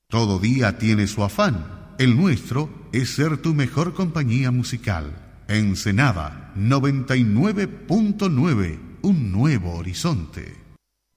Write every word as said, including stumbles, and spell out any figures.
Todo día tiene su afán. El nuestro es ser tu mejor compañía musical. Ensenada noventa y nueve punto nueve, un nuevo horizonte.